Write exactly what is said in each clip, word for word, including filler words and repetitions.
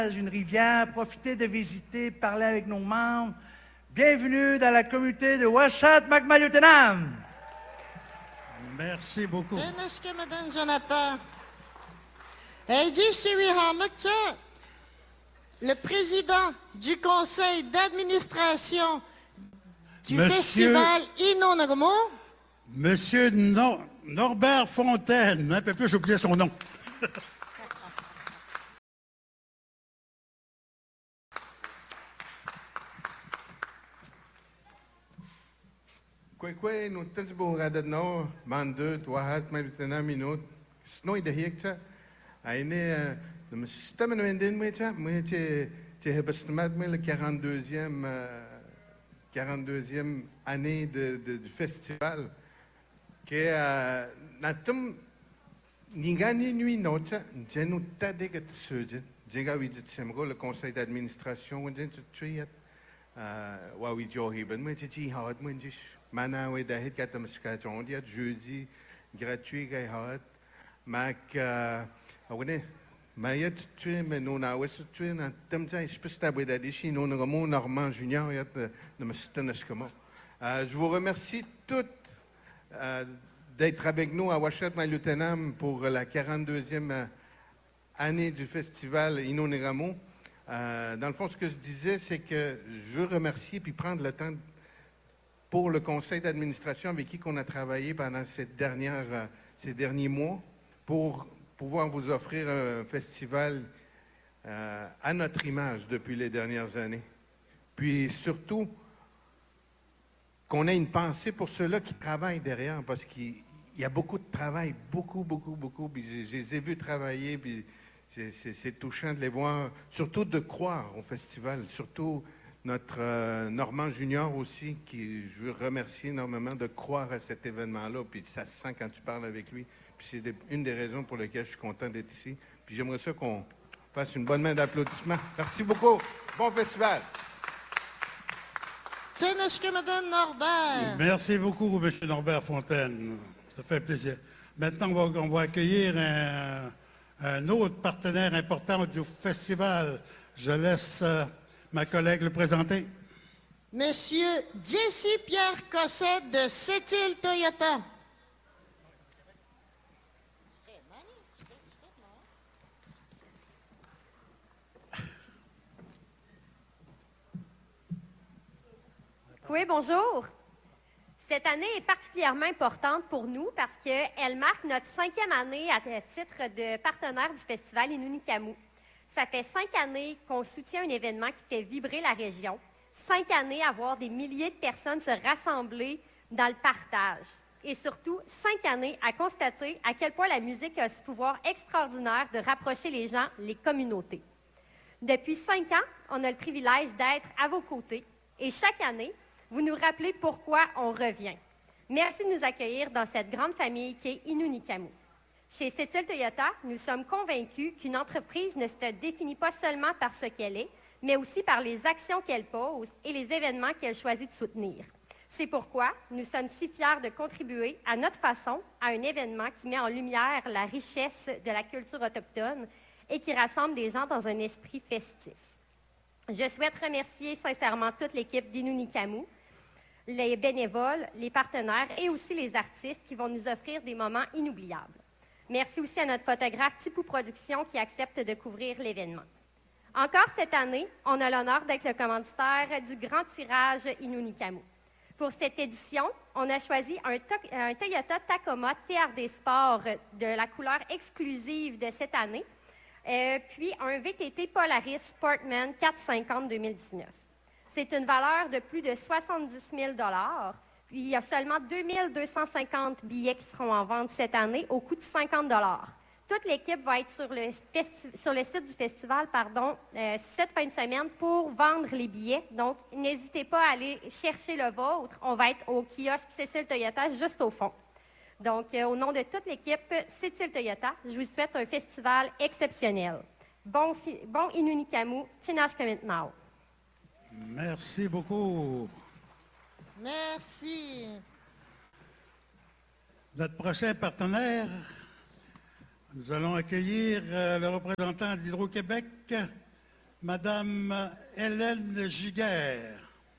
une rivière, profitez de visiter, parler avec nos membres. Bienvenue dans la communauté de Uashat Makmalutenam. Merci beaucoup. Jonathan. Le président du conseil d'administration du Monsieur, festival Inonagamo. Monsieur Nor Norbert Fontaine. Un peu plus, j'ai oublié son nom. Kwe kwe no tens bohorada no mande tuahat mai tena minut snoi de hekta aine de stemmen wenden mecha meche te hebestmat me le quarante-deuxième quarante-deuxième année de, de, du festival que natum ningani nui nocha jenu tadek suje jenga widit semgo le conseil d'administration wen tu wa wi johi ben meche ji hawat menjish Mana we dahit katam skajondia jeudi gratuit gay hat mak awne mayet tu mais non a wes tu na temta spesta we dadishi non Ramon Normand Junior yat de mstanashkamo. Je vous remercie toutes euh, d'être avec nous à Uashat Makmalutenam pour la quarante-deuxième année du festival Inonagamo. Euh, dans le fond, ce que je disais, c'est que je veux remercier puis prendre le temps pour le conseil d'administration avec qui on a travaillé pendant cette dernière, euh, ces derniers mois pour pouvoir vous offrir un festival euh, à notre image depuis les dernières années. Puis surtout, qu'on ait une pensée pour ceux-là qui travaillent derrière, parce qu'il y a beaucoup de travail, beaucoup, beaucoup, beaucoup. Puis je les ai vus travailler, puis c'est touchant de les voir, surtout de croire au festival, surtout notre euh, Normand Junior aussi, qui je veux remercier énormément de croire à cet événement-là, puis ça se sent quand tu parles avec lui. Puis c'est une des raisons pour lesquelles je suis content d'être ici. Puis j'aimerais ça qu'on fasse une bonne main d'applaudissements. Merci beaucoup. Bon festival. Norbert. Merci beaucoup, M. Norbert Fontaine. Ça fait plaisir. Maintenant, on va, on va accueillir un, un autre partenaire important du festival. Je laisse euh, ma collègue le présenter. Monsieur Jesse Pierre Cossette de Sept-Îles Toyota. Oui, bonjour. Cette année est particulièrement importante pour nous parce qu'elle marque notre cinquième année à titre de partenaire du festival Inunikamu. Ça fait cinq années qu'on soutient un événement qui fait vibrer la région. Cinq années à voir des milliers de personnes se rassembler dans le partage. Et surtout, cinq années à constater à quel point la musique a ce pouvoir extraordinaire de rapprocher les gens, les communautés. Depuis cinq ans, on a le privilège d'être à vos côtés. Et chaque année, vous nous rappelez pourquoi on revient. Merci de nous accueillir dans cette grande famille qui est Inunikamu. Chez Sept-Îles Toyota, nous sommes convaincus qu'une entreprise ne se définit pas seulement par ce qu'elle est, mais aussi par les actions qu'elle pose et les événements qu'elle choisit de soutenir. C'est pourquoi nous sommes si fiers de contribuer à notre façon à un événement qui met en lumière la richesse de la culture autochtone et qui rassemble des gens dans un esprit festif. Je souhaite remercier sincèrement toute l'équipe d'Inunikamu, les bénévoles, les partenaires et aussi les artistes qui vont nous offrir des moments inoubliables. Merci aussi à notre photographe Tipou Productions qui accepte de couvrir l'événement. Encore cette année, on a l'honneur d'être le commanditaire du grand tirage Inunikamu. Pour cette édition, on a choisi un, un Toyota Tacoma T R D Sport de la couleur exclusive de cette année, euh, puis un V T T Polaris Sportman quatre cent cinquante deux mille dix-neuf. C'est une valeur de plus de soixante-dix mille dollars. Puis il y a seulement deux mille deux cent cinquante billets qui seront en vente cette année au coût de cinquante dollars. Toute l'équipe va être sur le, sur le site du festival pardon, euh, cette fin de semaine pour vendre les billets. Donc, n'hésitez pas à aller chercher le vôtre. On va être au kiosque Sept-Îles Toyota juste au fond. Donc, euh, au nom de toute l'équipe Sept-Îles Toyota, je vous souhaite un festival exceptionnel. Bon, bon Inunikamu, Tinash Now. Merci beaucoup. Merci. Notre prochain partenaire, nous allons accueillir euh, le représentant d'Hydro-Québec, Madame Hélène Giguère.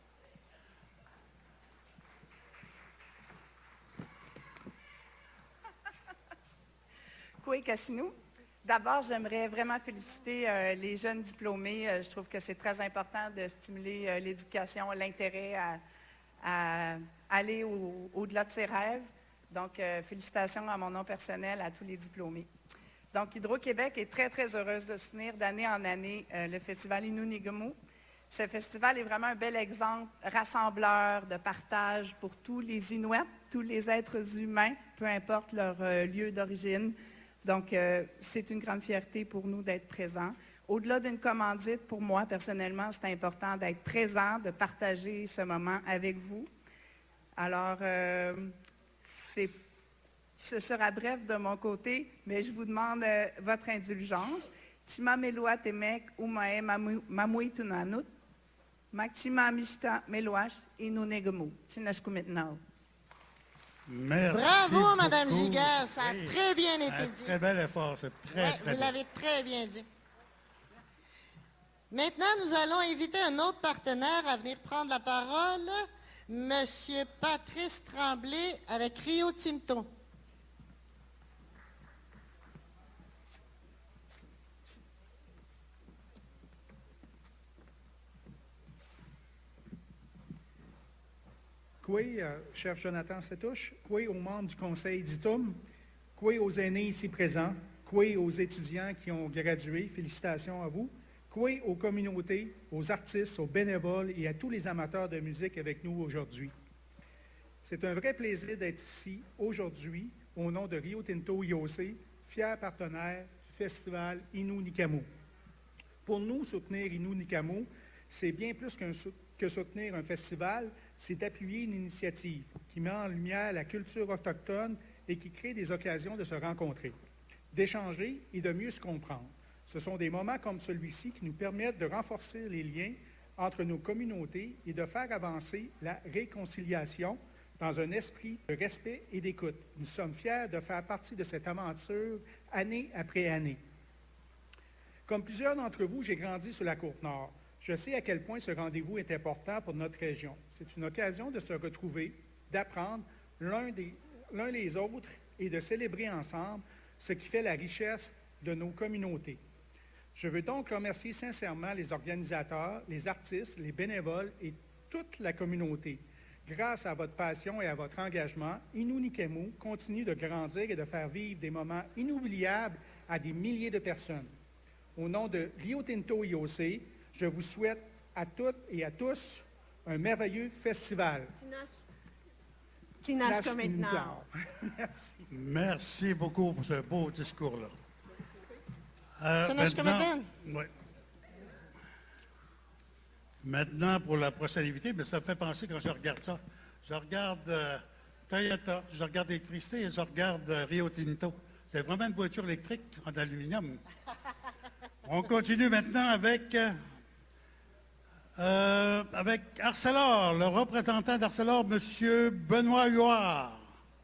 Koué Cassinou. D'abord, j'aimerais vraiment féliciter euh, les jeunes diplômés. Euh, je trouve que c'est très important de stimuler euh, l'éducation, l'intérêt à, à aller au- au-delà de ses rêves. Donc, euh, félicitations à mon nom personnel à tous les diplômés. Donc, Hydro-Québec est très, très heureuse de soutenir d'année en année euh, le festival Innu-Niigamu. Ce festival est vraiment un bel exemple rassembleur de partage pour tous les Inuits, tous les êtres humains, peu importe leur euh, lieu d'origine. Donc, euh, c'est une grande fierté pour nous d'être présents. Au-delà d'une commandite, pour moi, personnellement, c'est important d'être présent, de partager ce moment avec vous. Alors, euh, c'est, ce sera bref de mon côté, mais je vous demande euh, votre indulgence. Chima melua temek umae mamui tunanut, makchima mishta meluash inunegemu. Chinashkumetnao. Merci Bravo, beaucoup. Madame Giguère, ça a Oui. très bien été Un dit. très bel effort, c'est très, Ouais, très vous bien. l'avez très bien dit. Maintenant, nous allons inviter un autre partenaire à venir prendre la parole, Monsieur Patrice Tremblay avec Rio Tinto. Koué, euh, cher Jonathan Sétouche, Koué aux membres du conseil d'I T U M, Koué aux aînés ici présents, Koué aux étudiants qui ont gradué, félicitations à vous, Koué aux communautés, aux artistes, aux bénévoles et à tous les amateurs de musique avec nous aujourd'hui. C'est un vrai plaisir d'être ici aujourd'hui au nom de Rio Tinto I O C, fier partenaire du festival Innu-Niigamu. Pour nous, soutenir Innu-Niigamu, c'est bien plus qu'un sou- que soutenir un festival, c'est appuyer une initiative qui met en lumière la culture autochtone et qui crée des occasions de se rencontrer, d'échanger et de mieux se comprendre. Ce sont des moments comme celui-ci qui nous permettent de renforcer les liens entre nos communautés et de faire avancer la réconciliation dans un esprit de respect et d'écoute. Nous sommes fiers de faire partie de cette aventure année après année. Comme plusieurs d'entre vous, j'ai grandi sur la Côte-Nord. Je sais à quel point ce rendez-vous est important pour notre région. C'est une occasion de se retrouver, d'apprendre l'un des, l'un les autres et de célébrer ensemble ce qui fait la richesse de nos communautés. Je veux donc remercier sincèrement les organisateurs, les artistes, les bénévoles et toute la communauté. Grâce à votre passion et à votre engagement, Innu-Niigamu continue de grandir et de faire vivre des moments inoubliables à des milliers de personnes. Au nom de Rio Tinto I O C, je vous souhaite à toutes et à tous un merveilleux festival. Tinash Lâche une maintenant. dent. Merci. Merci beaucoup pour ce beau discours-là. Euh, Ça marche comme maintenant, un ouais. Maintenant, pour la prochaine invitée, mais ça me fait penser quand je regarde ça. Je regarde euh, Toyota, je regarde l'électricité et je regarde euh, Rio Tinto. C'est vraiment une voiture électrique en aluminium. On continue maintenant avec, euh, euh, avec Arcelor, le représentant d'Arcelor, M. Benoît Huard.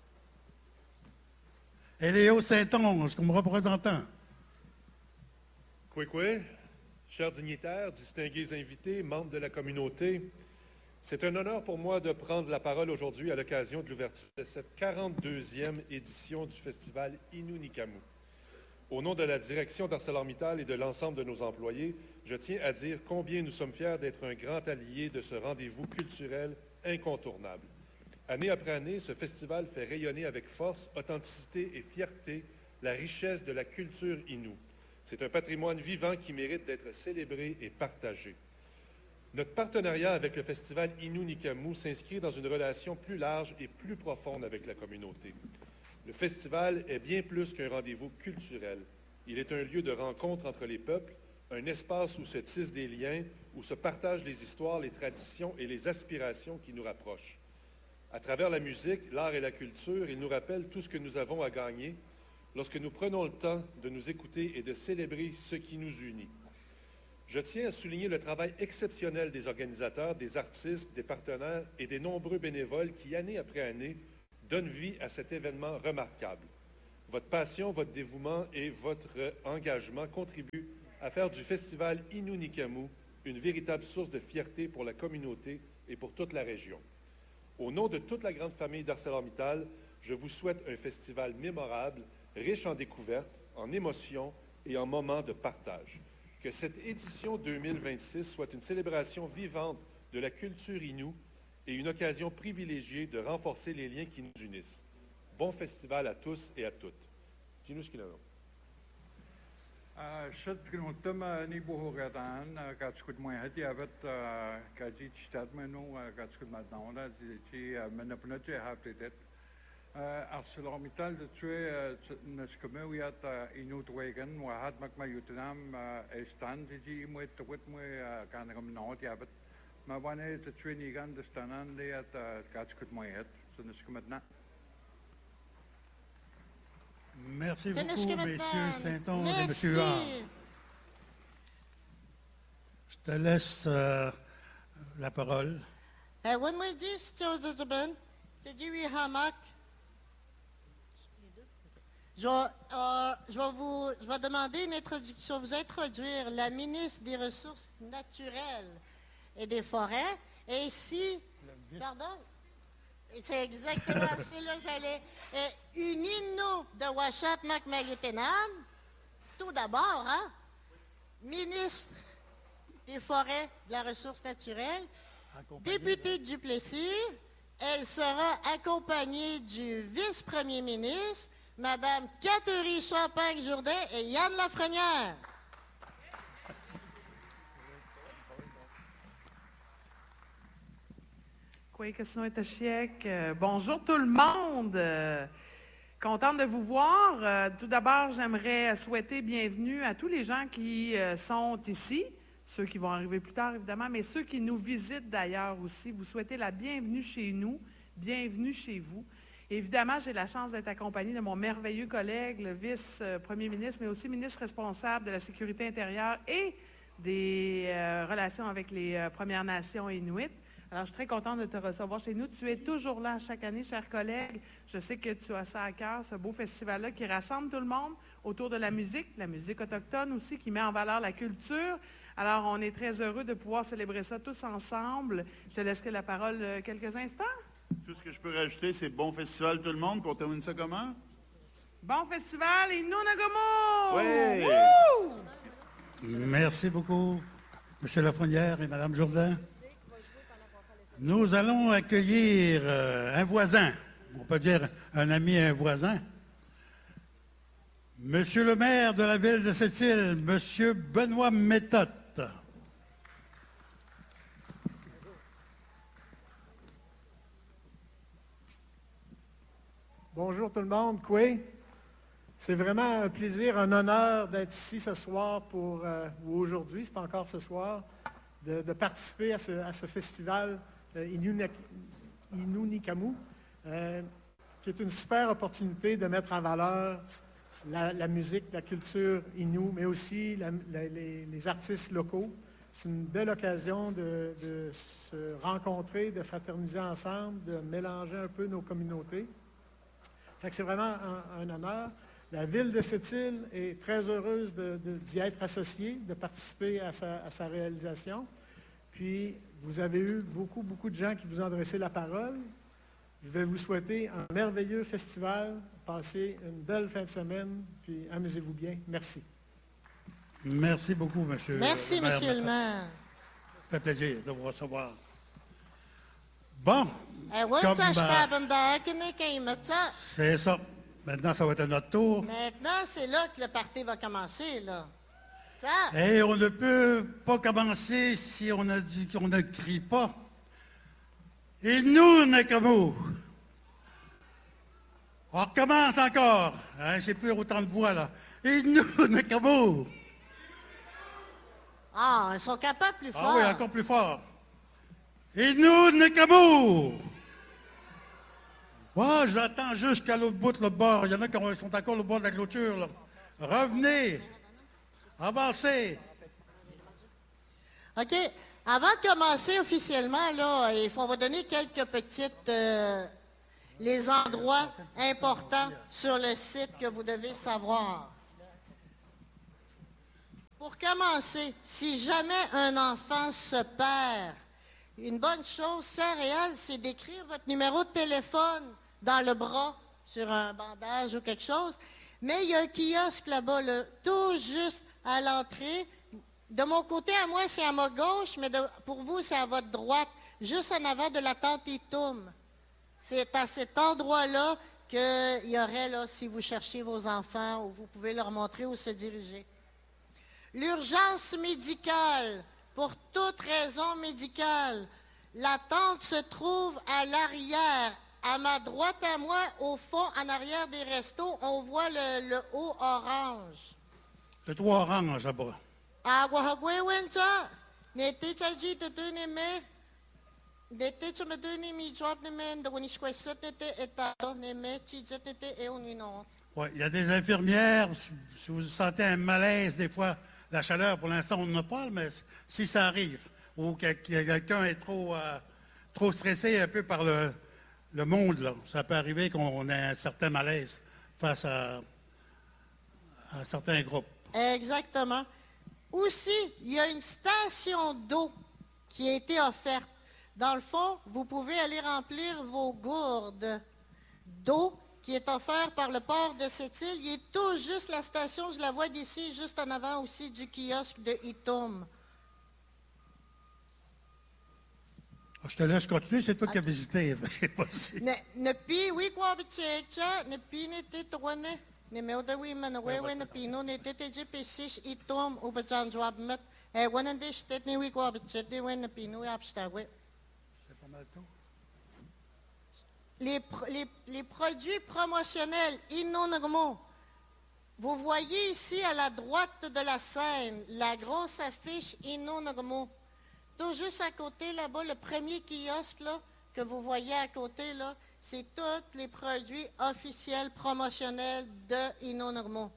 Et Léo Saint-Onge comme représentant. Koué Koué, chers dignitaires, distingués invités, membres de la communauté, c'est un honneur pour moi de prendre la parole aujourd'hui à l'occasion de l'ouverture de cette quarante-deuxième édition du festival Innu-Niigamu. Au nom de la direction d'ArcelorMittal et de l'ensemble de nos employés, je tiens à dire combien nous sommes fiers d'être un grand allié de ce rendez-vous culturel incontournable. Année après année, ce festival fait rayonner avec force, authenticité et fierté la richesse de la culture Innu. C'est un patrimoine vivant qui mérite d'être célébré et partagé. Notre partenariat avec le festival Innu-Niigamu s'inscrit dans une relation plus large et plus profonde avec la communauté. Le festival est bien plus qu'un rendez-vous culturel. Il est un lieu de rencontre entre les peuples, un espace où se tissent des liens, où se partagent les histoires, les traditions et les aspirations qui nous rapprochent. À travers la musique, l'art et la culture, il nous rappelle tout ce que nous avons à gagner lorsque nous prenons le temps de nous écouter et de célébrer ce qui nous unit. Je tiens à souligner le travail exceptionnel des organisateurs, des artistes, des partenaires et des nombreux bénévoles qui, année après année, donnent vie à cet événement remarquable. Votre passion, votre dévouement et votre engagement contribuent à faire du festival Innu-Nikamu une véritable source de fierté pour la communauté et pour toute la région. Au nom de toute la grande famille d'ArcelorMittal, je vous souhaite un festival mémorable, riche en découvertes, en émotions et en moments de partage. Que cette édition deux mille vingt-six soit une célébration vivante de la culture Innu et une occasion privilégiée de renforcer les liens qui nous unissent. Bon festival à tous et à toutes. Dis-nous ce qu'il a. شكرا تم نيبوه غدان كاتسكت ما هدي أبد كاجي تشتاد منو كاتسكت مدنونا جي من بنتي هابتدت أرسلورميتال تشوي نسكمويات إنوت ويغن وهاد مكما يتنام إستان جي مويت تويت موي كان رمنوت يابد ما وانه تشوي نيغان دستانان ليات كاتسكت مويت سنسكمتنا. Merci beaucoup, messieurs Saint-Onge et monsieur Huard. Je te laisse euh, la parole. When we do Sturzazaban, Tadiri Hamak, je vais, euh, je vais vous je vais demander une introduction, vous introduire la ministre des Ressources naturelles et des Forêts, et ici, pardon, c'est exactement c'est là j'allais. Une Innu de Uashat Makmalutenam, tout d'abord, hein, ministre des Forêts, de la Ressource naturelle, députée de Duplessis, elle sera accompagnée du vice-premier ministre, Mme Catherine Champagne-Jourdain et Yann Lafrenière. Bonjour tout le monde. Euh, contente de vous voir. Euh, tout d'abord, j'aimerais souhaiter bienvenue à tous les gens qui euh, sont ici, ceux qui vont arriver plus tard évidemment, mais ceux qui nous visitent d'ailleurs aussi. Vous souhaitez la bienvenue chez nous, bienvenue chez vous. Évidemment, j'ai la chance d'être accompagnée de mon merveilleux collègue, le vice-premier ministre, mais aussi ministre responsable de la Sécurité intérieure et des euh, relations avec les euh, Premières Nations inuites. Alors, je suis très contente de te recevoir chez nous. Tu es toujours là chaque année, chers collègues. Je sais que tu as ça à cœur, ce beau festival-là qui rassemble tout le monde autour de la musique, la musique autochtone aussi, qui met en valeur la culture. Alors, on est très heureux de pouvoir célébrer ça tous ensemble. Je te laisserai la parole quelques instants. Tout ce que je peux rajouter, c'est bon festival tout le monde. Pour terminer ça comment? Bon festival Innu Nakamu! Oui! Wouh! Merci beaucoup, M. Lafrenière et Mme Jourdain. Nous allons accueillir euh, un voisin, on peut dire un ami et un voisin. Monsieur le maire de la ville de Sept-Îles, Monsieur Benoît Méthode. Bonjour tout le monde, Koué. C'est vraiment un plaisir, un honneur d'être ici ce soir pour, euh, ou aujourd'hui, c'est pas encore ce soir, de, de participer à ce, à ce festival euh, Innu-Nikamu, euh, qui est une super opportunité de mettre en valeur la, la musique, la culture Innu, mais aussi la, la, les, les artistes locaux. C'est une belle occasion de, de se rencontrer, de fraterniser ensemble, de mélanger un peu nos communautés. Fait que c'est vraiment un, un honneur. La ville de Sept-Îles est très heureuse de, de, d'y être associée, de participer à sa, à sa réalisation. Puis, vous avez eu beaucoup, beaucoup de gens qui vous ont adressé la parole. Je vais vous souhaiter un merveilleux festival. Passez une belle fin de semaine, puis amusez-vous bien. Merci. Merci beaucoup, monsieur. Merci, le monsieur le maire. Ça fait plaisir de vous recevoir. Bon. Comme, euh, c'est ça. Maintenant, ça va être à notre tour. Maintenant, c'est là que le party va commencer, là. Ça. Et on ne peut pas commencer si on a dit qu'on ne crie pas. Innu Nakamu. On recommence encore. Hein, j'ai plus autant de voix, là. Innu Nakamu. Ah, ils sont capables plus fort. Ah oui, encore plus fort. Innu Nakamu. Oh, j'attends jusqu'à l'autre bout de l'autre bord. Il y en a qui sont encore au bord de la clôture, là. Revenez. Avancez. OK. Avant de commencer officiellement, là, il faut vous donner quelques petites... Euh, les endroits importants sur le site que vous devez savoir. Pour commencer, si jamais un enfant se perd, une bonne chose, c'est réel, c'est d'écrire votre numéro de téléphone dans le bras, sur un bandage ou quelque chose. Mais il y a un kiosque là-bas, là, tout juste à l'entrée. De mon côté, à moi, c'est à ma gauche, mais de, pour vous, c'est à votre droite, juste en avant de la tente Itum. C'est à cet endroit-là qu'il y aurait, là, si vous cherchez vos enfants, où vous pouvez leur montrer où se diriger. L'urgence médicale, pour toute raison médicale. La tente se trouve à l'arrière. À ma droite, à moi, au fond, en arrière des restos, on voit le, le haut orange. Le toit orange là-bas. Ah, Wahagwewencha, n'était chaji de donner n'était tu me donner mi job ne men de Winishkwesset n'était état ne me chijet n'était et on non. Oui, il y a des infirmières, si, si vous sentez un malaise, des fois, la chaleur, pour l'instant, on n'en a pas, mais si ça arrive, ou que, que quelqu'un est trop, euh, trop stressé un peu par le, le monde, là, ça peut arriver qu'on ait un certain malaise face à, à certains groupes. Exactement. Aussi, il y a une station d'eau qui a été offerte. Dans le fond, vous pouvez aller remplir vos gourdes d'eau qui est offerte par le port de cette île. Il est tout juste la station, je la vois d'ici, juste en avant aussi du kiosque de Itum. Je te laisse continuer, c'est toi qui as visité. Ne ne pi oui quoi bchecha ne pi ne te toine ne me oda wi man wewe ne pi no ne te te je pesish Itum u bajan joab met e wanan de stet ne wi quoi bchet de wen ne pi no apsta we. C'est pas mal tout. Les, les, les produits promotionnels Inonagmo. Vous voyez ici à la droite de la scène la grosse affiche Inonagmo. Tout juste à côté là-bas, le premier kiosque là, que vous voyez à côté, là, c'est tous les produits officiels promotionnels de Inonagmo.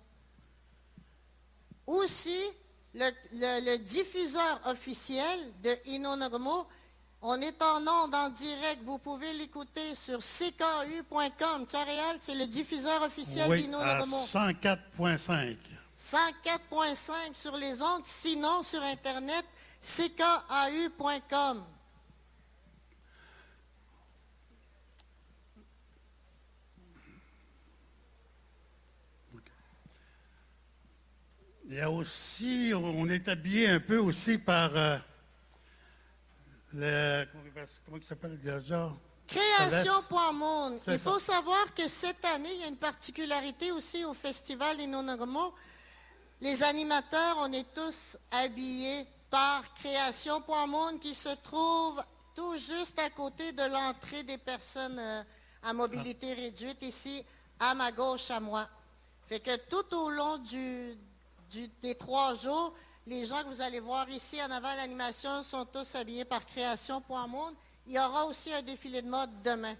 Aussi, le, le, le diffuseur officiel de Inonagmo. On est en ondes en direct. Vous pouvez l'écouter sur c k u point com. Tcharéal, c'est le diffuseur officiel oui, d'Inonagmo. à cent quatre point cinq. cent quatre point cinq sur les ondes. Sinon, sur Internet, c k a u point com. Il y a aussi, on est habillé un peu aussi par... Euh, Le, comment il s'appelle déjà? Création Point Monde. Il ça. faut savoir que cette année, il y a une particularité aussi au Festival Inonagmo. Les animateurs, on est tous habillés par Création Point Monde qui se trouve tout juste à côté de l'entrée des personnes euh, à mobilité réduite, ici, à ma gauche, à moi. Fait que tout au long du, du, des trois jours, les gens que vous allez voir ici en avant l'animation sont tous habillés par Création Point Monde. Il y aura aussi un défilé de mode demain.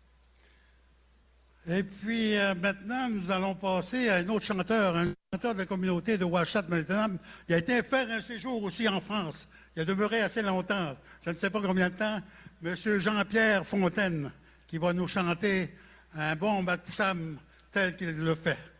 Et puis euh, maintenant, nous allons passer à un autre chanteur, un chanteur de la communauté de Ouachat-Moltenaam. Il a été faire un séjour aussi en France. Il a demeuré assez longtemps, je ne sais pas combien de temps, M. Jean-Pierre Fontaine, qui va nous chanter un bon Batoucham tel qu'il le fait.